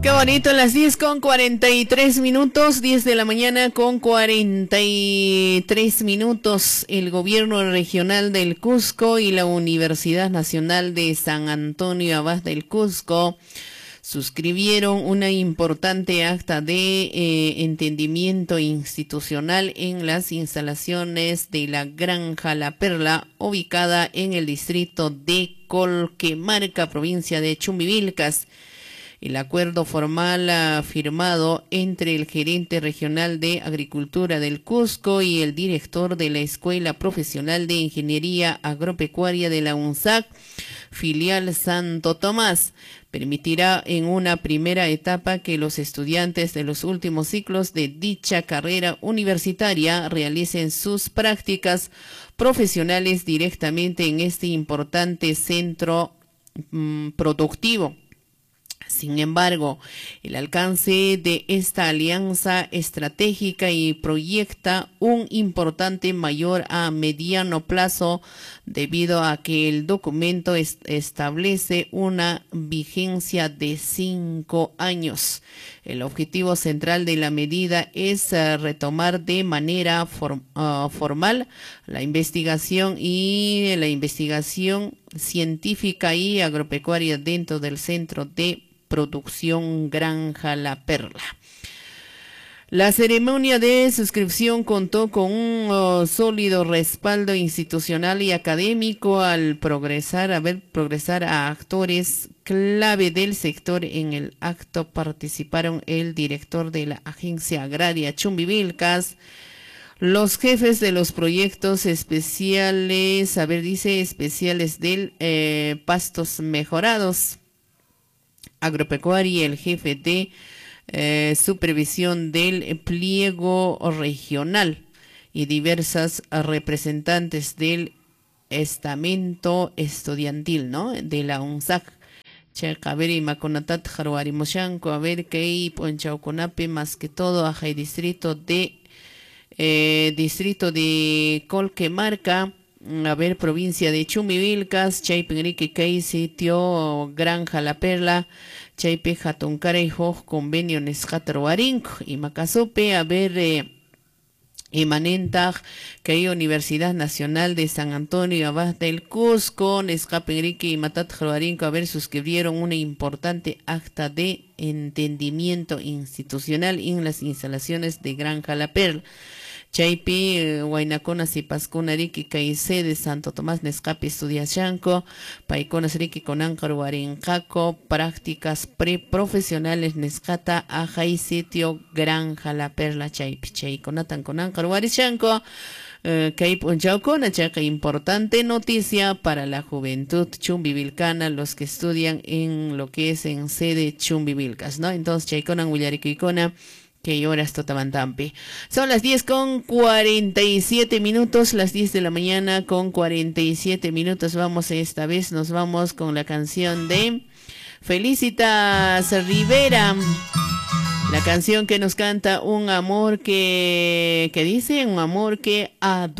Qué bonito, las 10:43, 10 de la mañana con 43 minutos. El gobierno regional del Cusco y la Universidad Nacional de San Antonio Abad del Cusco suscribieron una importante acta de entendimiento institucional en las instalaciones de la Granja La Perla, ubicada en el distrito de Colquemarca, provincia de Chumbivilcas. El acuerdo formal firmado entre el gerente regional de Agricultura del Cusco y el director de la Escuela Profesional de Ingeniería Agropecuaria de la UNSAC, filial Santo Tomás, permitirá en una primera etapa que los estudiantes de los últimos ciclos de dicha carrera universitaria realicen sus prácticas profesionales directamente en este importante centro productivo. Sin embargo, el alcance de esta alianza estratégica y proyecta un importante mayor a mediano plazo debido a que el documento establece una vigencia de 5 años. El objetivo central de la medida es retomar de manera formal la investigación científica y agropecuaria dentro del centro de producción Granja La Perla. La ceremonia de suscripción contó con un sólido respaldo institucional y académico al progresar a actores clave del sector. En el acto participaron el director de la Agencia Agraria Chumbivilcas, los jefes de los proyectos especiales, especiales del pastos mejorados, agropecuaria, y el jefe de supervisión del pliego regional y diversas representantes del estamento estudiantil, ¿no?, de la UNSAC. Chekaberi makonatat jaruari moshanko, a ver que ponchauconape, más que todo a distrito de Colquemarca, a ver, provincia de Chumbivilcas, Chaypenrique, Kei, sitio Granja La Perla, Chaype Jatuncara y Joj, convenio Nescataruarinc, y Macasope, a ver, Emanentag, que hay Universidad Nacional de San Antonio Abad del Cusco, Nescapenrique y Matat Jaruarinco, a ver, suscribieron una importante acta de entendimiento institucional en las instalaciones de Granja La Perla. Chaypi, Huaynacona, Sipascuna, Riki, Caise de Santo Tomás, Nescapi, Estudiachanco, Paiconas, Riki, Conáncaro, Guarincaco, prácticas preprofesionales, Nescata, Aja y sitio Granja La Perla, Chaypi, Chayconatan, Conáncaro, Guarichanco, Caip Unchaucona, Chaca, importante noticia para la juventud chumbivilcana, los que estudian en lo que es en sede Chumbivilcas, ¿no? Entonces, Chayconan, Huillariquicona, que horas Totamantampi. Son las 10:47, las 10 de la mañana con 47 minutos. Esta vez nos vamos con la canción de Felicitas Rivera. La canción que nos canta un amor que dice, un amor que